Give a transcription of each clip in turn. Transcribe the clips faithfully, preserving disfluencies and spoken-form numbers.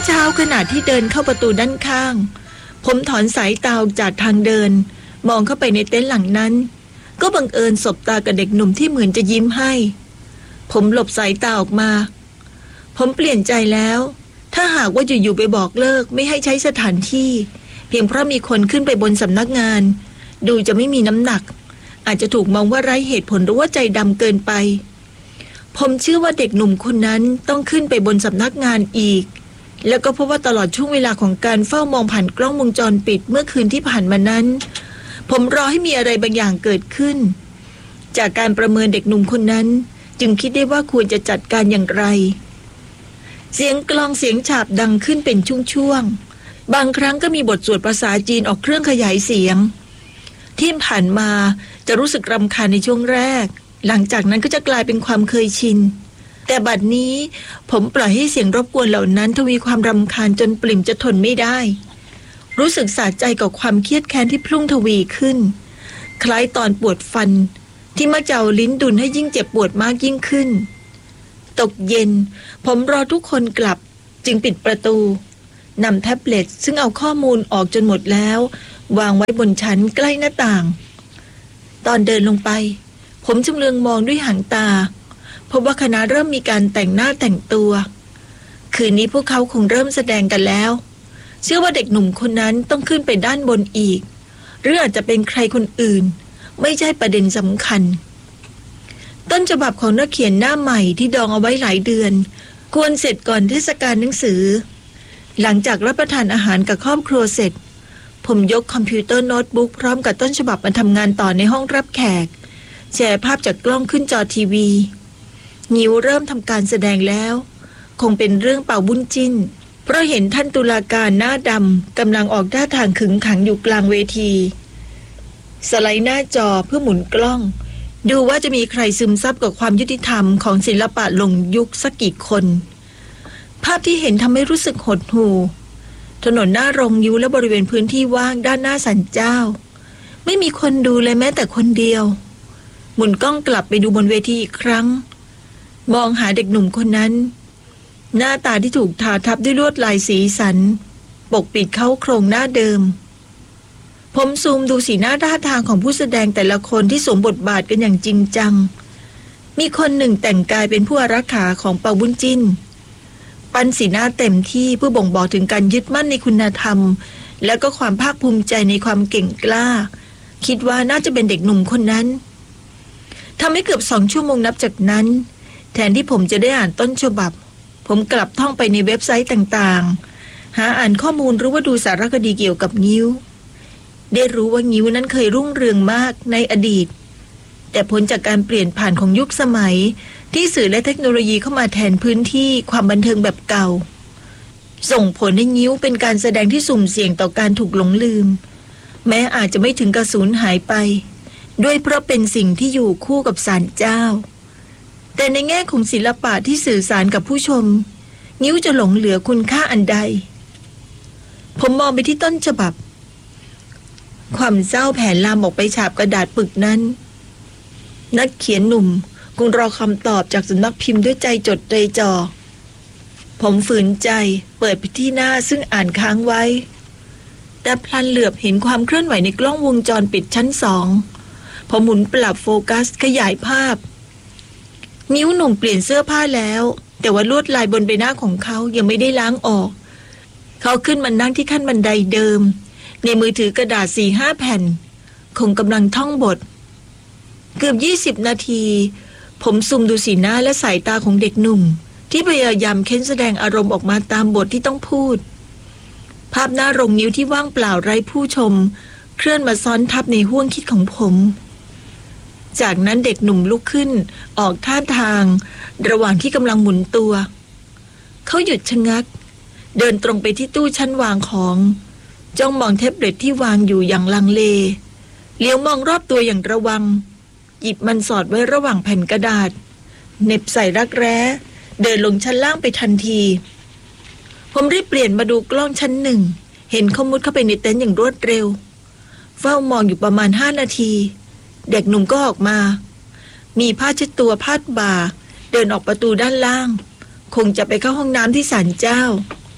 เช้าขณะที่เดินเข้าประตูด้านข้างผมถอนสายตาออกจากทางเดินมองเข้าไปในเต็นท์หลังนั้นก็บังเอิญสบตากับเด็กหนุ่มที่เหมือนจะยิ้มให้ผมหลบสายตาออกมาผมเปลี่ยนใจแล้วถ้าหากว่าอยู่ๆไปบอกเลิกไม่ให้ใช้สถานที่เพียงเพราะมีคนขึ้นไปบนสำนักงานดูจะไม่มีน้ำหนักอาจจะถูกมองว่าไร้เหตุผลหรือว่าใจดำเกินไปผมเชื่อว่าเด็กหนุ่มคนนั้นต้องขึ้นไปบนสำนักงานอีกแล้วก็เพราะว่าตลอดช่วงเวลาของการเฝ้ามองผ่านกล้องวงจรปิดเมื่อคืนที่ผ่านมานั้นผมรอให้มีอะไรบางอย่างเกิดขึ้นจากการประเมินเด็กหนุ่มคนนั้นจึงคิดได้ว่าควรจะจัดการอย่างไรเสียงกลองเสียงฉาบดังขึ้นเป็นช่วงๆบางครั้งก็มีบทสวดภาษาจีนออกเครื่องขยายเสียงที่ผ่านมาจะรู้สึกรำคาญในช่วงแรกหลังจากนั้นก็จะกลายเป็นความเคยชินแต่บัดนี้ผมปล่อยให้เสียงรบกวนเหล่านั้นทวีความรำคาญจนปริ่มจะทนไม่ได้รู้สึกสะใจกับความเครียดแค้นที่พลุ่งทวีขึ้นคล้ายตอนปวดฟันที่มักจะเอาลิ้นดุลให้ยิ่งเจ็บปวดมากยิ่งขึ้นตกเย็นผมรอทุกคนกลับจึงปิดประตูนำแท็บเล็ตซึ่งเอาข้อมูลออกจนหมดแล้ววางไว้บนชั้นใกล้หน้าต่างตอนเดินลงไปผมชำเลืองมองด้วยหางตาพบว่าคณะเริ่มมีการแต่งหน้าแต่งตัวคืนนี้พวกเขาคงเริ่มแสดงกันแล้วเชื่อว่าเด็กหนุ่มคนนั้นต้องขึ้นไปด้านบนอีกหรืออาจจะเป็นใครคนอื่นไม่ใช่ประเด็นสำคัญต้นฉบับของนักเขียนหน้าใหม่ที่ดองเอาไว้หลายเดือนควรเสร็จก่อนเทศกาลหนังสือหลังจากรับประทานอาหารกับครอบครัวเสร็จผมยกคอมพิวเตอร์โน้ตบุ๊กพร้อมกับต้นฉบับมาทำงานต่อในห้องรับแขกแชร์ภาพจากกล้องขึ้นจอทีวีนิ้วเริ่มทำการแสดงแล้วคงเป็นเรื่องเป่าบุญจิ้นเพราะเห็นท่านตุลาการหน้าดำกำลังออกท่าทางขึงขังอยู่กลางเวทีสไลด์หน้าจอเพื่อหมุนกล้องดูว่าจะมีใครซึมซับกับความยุติธรรมของศิลปะลงยุคสักกี่คนภาพที่เห็นทำให้รู้สึกหดหู่ถนนหน้าโรงยิ้วและบริเวณพื้นที่ว่างด้านหน้าศาลเจ้าไม่มีคนดูเลยแม้แต่คนเดียวหมุนกล้องกลับไปดูบนเวทีอีกครั้งมองหาเด็กหนุ่มคนนั้นหน้าตาที่ถูกทาทับด้วยลวดลายสีสันปกปิดเข้าโครงหน้าเดิมผมซูมดูสีหน้าท่าทางของผู้แสดงแต่ละคนที่สวมบทบาทกันอย่างจริงจังมีคนหนึ่งแต่งกายเป็นผู้อารักขาของเปาบุญจิ้นปั้นสีหน้าเต็มที่เพื่อบ่งบอกถึงการยึดมั่นในคุณธรรมและก็ความภาคภูมิใจในความเก่งกล้าคิดว่าน่าจะเป็นเด็กหนุ่มคนนั้นทำให้เกือบสองชั่วโมงนับจากนั้นแทนที่ผมจะได้อ่านต้นฉบับผมกลับท่องไปในเว็บไซต์ต่างๆหาอ่านข้อมูลหรือว่าดูสารคดีเกี่ยวกับงิ้วได้รู้ว่างิ้วนั้นเคยรุ่งเรืองมากในอดีตแต่ผลจากการเปลี่ยนผ่านของยุคสมัยที่สื่อและเทคโนโลยีเข้ามาแทนพื้นที่ความบันเทิงแบบเก่าส่งผลให้งิ้วเป็นการแสดงที่สุ่มเสี่ยงต่อการถูกหลงลืมแม้อาจจะไม่ถึงกับสูญหายไปด้วยเพราะเป็นสิ่งที่อยู่คู่กับศาลเจ้าแต่ในแง่ของศิลปะที่สื่อสารกับผู้ชมงิ้วจะหลงเหลือคุณค่าอันใดผมมองไปที่ต้นฉบับความเศร้าแผ่ลามออกไปฉาบกระดาษปึกนั้นนักเขียนหนุ่มคงรอคำตอบจากสำนักพิมพ์ด้วยใจจดใจจ่อผมฝืนใจเปิดไปที่หน้าซึ่งอ่านค้างไว้แต่พลันเหลือบเห็นความเคลื่อนไหวในกล้องวงจรปิดชั้นสองพอหมุนปรับโฟกัสขยายภาพนิ้วหนุ่มเปลี่ยนเสื้อผ้าแล้วแต่ว่าลวดลายบนใบหน้าของเขายังไม่ได้ล้างออกเขาขึ้นมานั่งที่ขั้นบันไดเดิมในมือถือกระดาษ สี่ห้า แผ่นคงกำลังท่องบทเกือบยี่สิบนาทีผมซุ่มดูสีหน้าและสายตาของเด็กหนุ่มที่พยายามเค้นแสดงอารมณ์ออกมาตามบทที่ต้องพูดภาพหน้าโรงนิ้วที่ว่างเปล่าไร้ผู้ชมเคลื่อนมาซ้อนทับในห้วงคิดของผมจากนั้นเด็กหนุ่มลุกขึ้นออกท่าทางระหว่างที่กำลังหมุนตัวเขาหยุดชะงักเดินตรงไปที่ตู้ชั้นวางของจ้องมองแท็บเล็ตที่วางอยู่อย่างลังเลเลี้ยวมองรอบตัวอย่างระวังหยิบมันสอดไว้ระหว่างแผ่นกระดาษเหน็บใส่รักแร้เดินลงชั้นล่างไปทันทีผมรีบเปลี่ยนมาดูกล้องชั้นหนึ่งเห็นเขามุดเข้าไปในเต็นท์อย่างรวดเร็วเฝ้ามองอยู่ประมาณห้านาทีเด็กหนุ่มก็ออกมามีผ้าเช็ดตัวพาดบ่าเดินออกประตูด้านล่างคงจะไปเข้าห้องน้ำที่ศาลเจ้า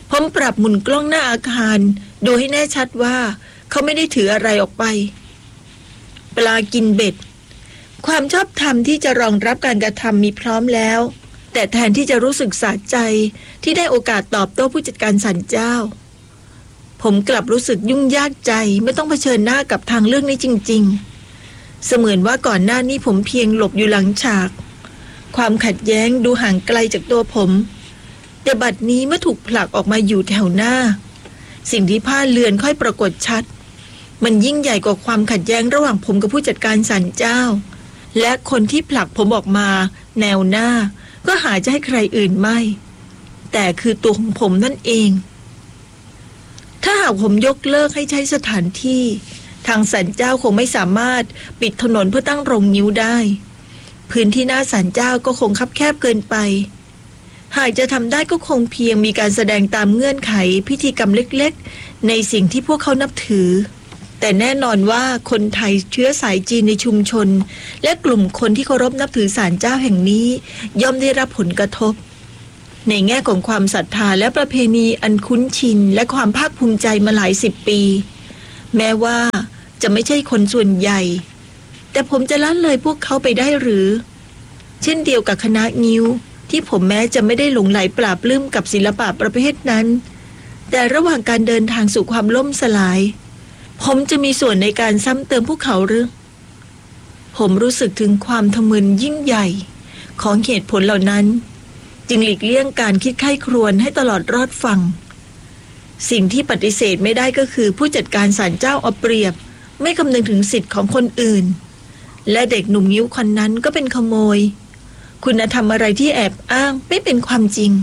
ผมปรับหมุนกล้องหน้าอาคารดูให้แน่ชัดว่าเขาไม่ได้ถืออะไรออกไปปลากินเบ็ดความชอบธรรมที่จะรองรับการกระทำมีพร้อมแล้วแต่แทนที่จะรู้สึกสะใจที่ได้โอกาสตอบโต้ผู้จัดการศาลเจ้าผมกลับรู้สึกยุ่งยากใจไม่ต้องเผชิญหน้ากับทางเรื่องนี้จริงๆเสมือนว่าก่อนหน้านี้ผมเพียงหลบอยู่หลังฉากความขัดแย้งดูห่างไกลจากตัวผมแต่บัดนี้เมื่อถูกผลักออกมาอยู่แถวหน้าสิ่งที่ผ้าเลือนค่อยปรากฏชัดมันยิ่งใหญ่กว่าความขัดแย้งระหว่างผมกับผู้จัดการศาลเจ้าและคนที่ผลักผมออกมาแนวหน้าก็หาจะให้ใครอื่นไม่แต่คือตัวของผมนั่นเองถ้าหากผมยกเลิกให้ใช้สถานที่ทางศาลเจ้าคงไม่สามารถปิดถนนเพื่อตั้งโรงงิ้วได้พื้นที่หน้าศาลเจ้าก็คงคับแคบเกินไปหากจะทำได้ก็คงเพียงมีการแสดงตามเงื่อนไขพิธีกรรมเล็กๆในสิ่งที่พวกเขานับถือแต่แน่นอนว่าคนไทยเชื้อสายจีนในชุมชนและกลุ่มคนที่เคารพนับถือศาลเจ้าแห่งนี้ย่อมได้รับผลกระทบในแง่ของความศรัทธาและประเพณีอันคุ้นชินและความภาคภูมิใจมาหลายสิบปีแม้ว่าจะไม่ใช่คนส่วนใหญ่แต่ผมจะละเลยพวกเขาไปได้หรือเช่นเดียวกับคณะงิ้วที่ผมแม้จะไม่ได้หลงไหลปราบปลื้มกับศิลปะประเภทนั้นแต่ระหว่างการเดินทางสู่ความล่มสลายผมจะมีส่วนในการซ้ำเติมพวกเขาหรือผมรู้สึกถึงความทะมึนยิ่งใหญ่ของเหตุผลเหล่านั้นจึงหลีกเลี่ยงการคิดไข้ครวญให้ตลอดรอดฟังสิ่งที่ปฏิเสธไม่ได้ก็คือผู้จัดการศาลเจ้าเอาเปรียบไม่คำนึงถึงสิทธิ์ของคนอื่นและเด็กหนุ่มยิ้วคนนั้นก็เป็นขโมยคุณธรรมอะไรที่แอบอ้างไม่เป็นความจริง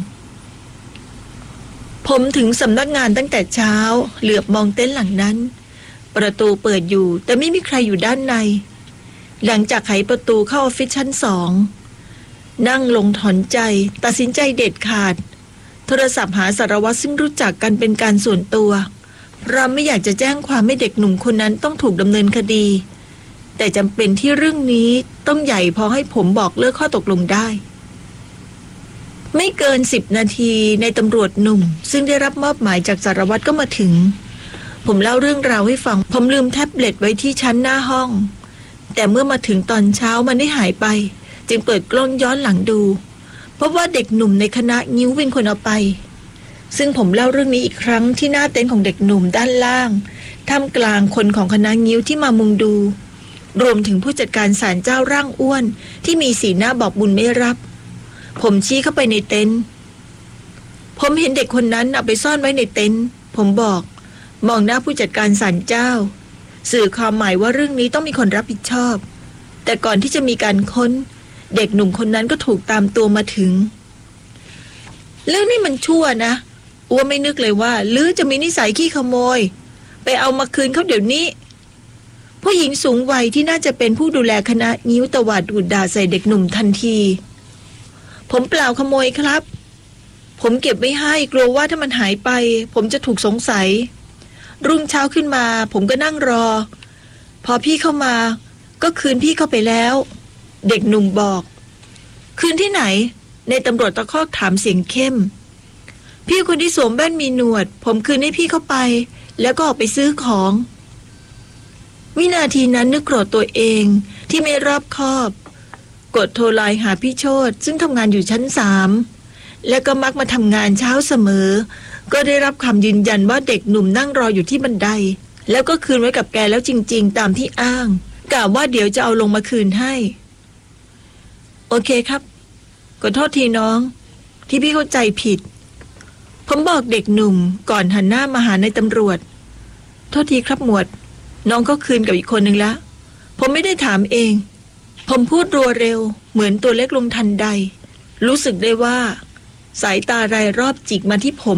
ผมถึงสำนักงานตั้งแต่เช้าเหลือบมองเต็นท์หลังนั้นประตูเปิดอยู่แต่ไม่มีใครอยู่ด้านในหลังจากไขประตูเข้าออฟฟิศชั้นสองนั่งลงถอนใจตัดสินใจเด็ดขาดโทรศัพท์หาสารวัตรซึ่งรู้จักกันเป็นการส่วนตัวเราไม่อยากจะแจ้งความให้เด็กหนุ่มคนนั้นต้องถูกดำเนินคดีแต่จำเป็นที่เรื่องนี้ต้องใหญ่พอให้ผมบอกเลิกข้อตกลงได้ไม่เกินสิบนาทีในตำรวจหนุ่มซึ่งได้รับมอบหมายจากสารวัตรก็มาถึงผมเล่าเรื่องราวให้ฟังผมลืมแท็บเล็ตไว้ที่ชั้นหน้าห้องแต่เมื่อมาถึงตอนเช้ามันได้หายไปจึงเปิดกล้องย้อนหลังดูพบว่าเด็กหนุ่มในคณะงิ้วเป็นคนเอาไปซึ่งผมเล่าเรื่องนี้อีกครั้งที่หน้าเต็นท์ของเด็กหนุ่มด้านล่างท่ามกลางคนของคณะงิ้วที่มามุงดูรวมถึงผู้จัดการศาลเจ้าร่างอ้วนที่มีสีหน้าบอกบุญไม่รับผมชี้เข้าไปในเต็นท์ผมเห็นเด็กคนนั้นเอาไปซ่อนไว้ในเต็นท์ผมบอกมองหน้าผู้จัดการศาลเจ้าสื่อความหมายว่าเรื่องนี้ต้องมีคนรับผิดชอบแต่ก่อนที่จะมีการค้นเด็กหนุ่มคนนั้นก็ถูกตามตัวมาถึงเรื่องนี้มันชั่วนะอ้วไม่นึกเลยว่าลือจะมีนิสัยขี้ขโมยไปเอามาคืนเขาเดี๋ยวนี้ผู้หญิงสูงวัยที่น่าจะเป็นผู้ดูแลคณะงิ้วตวาดอุดด่าใส่เด็กหนุ่มทันทีผมเปล่าขโมยครับผมเก็บไว้ให้กลัวว่าถ้ามันหายไปผมจะถูกสงสัยรุ่งเช้าขึ้นมาผมก็นั่งรอพอพี่เข้ามาก็คืนพี่เข้าไปแล้วเด็กหนุ่มบอกคืนที่ไหนในตำรวจตะคอกถามเสียงเข้มพี่คนที่สวมแว่นมีหนวดผมคืนให้พี่เข้าไปแล้วก็ออกไปซื้อของวินาทีนั้นนึกโกรธตัวเองที่ไม่รอบคอบกดโทรไลน์หาพี่โชติซึ่งทำงานอยู่ชั้นสามและก็มักมาทำงานเช้าเสมอก็ได้รับคำยืนยันว่าเด็กหนุ่มนั่งรออยู่ที่บันไดแล้วก็คืนไว้กับแกแล้วจริงๆตามที่อ้างกล่าวว่าเดี๋ยวจะเอาลงมาคืนให้โอเคครับขอโทษทีน้องที่พี่เข้าใจผิดผมบอกเด็กหนุ่มก่อนหันหน้ามาหาในตำรวจโทษทีครับหมวดน้องก็คืนกับอีกคนนึงละผมไม่ได้ถามเองผมพูดรัวเร็วเหมือนตัวเล็กลงทันใดรู้สึกได้ว่าสายตารายรอบจิกมาที่ผม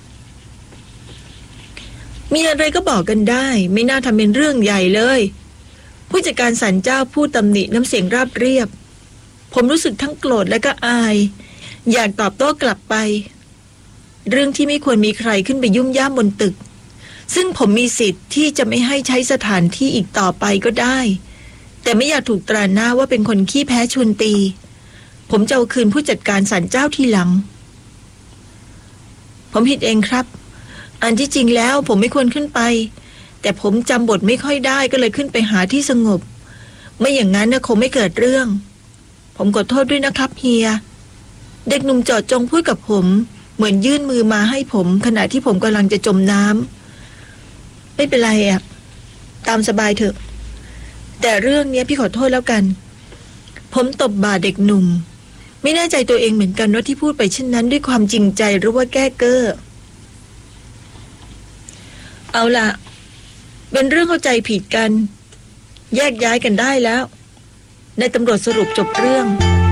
มีอะไรก็บอกกันได้ไม่น่าทำเป็นเรื่องใหญ่เลยผู้จัดการศาลเจ้าพูดตำหนิน้ำเสียงราบเรียบผมรู้สึกทั้งโกรธและก็อายอยากตอบโต้กลับไปเรื่องที่ไม่ควรมีใครขึ้นไปยุ่มย่ามบนตึกซึ่งผมมีสิทธิ์ที่จะไม่ให้ใช้สถานที่อีกต่อไปก็ได้แต่ไม่อยากถูกตราหน้าว่าเป็นคนขี้แพ้ชวนตีผมจะเอาคืนผู้จัดการศาลเจ้าทีหลังผมผิดเองครับอันที่จริงแล้วผมไม่ควรขึ้นไปแต่ผมจำบทไม่ค่อยได้ก็เลยขึ้นไปหาที่สงบไม่อย่างนั้นนะคงไม่เกิดเรื่องผมขอโทษด้วยนะครับเฮียเด็กหนุ่มจอดจงพูดกับผมเหมือนยื่นมือมาให้ผมขณะที่ผมกำลังจะจมน้ำไม่เป็นไรอะตามสบายเถอะแต่เรื่องนี้พี่ขอโทษแล้วกันผมตบบ่าเด็กหนุ่มไม่แน่ใจตัวเองเหมือนกันว่าที่พูดไปเช่นนั้นด้วยความจริงใจหรือว่าแก้เก้อเอาล่ะเป็นเรื่องเข้าใจผิดกันแยกย้ายกันได้แล้วนายตำรวจสรุปจบเรื่อง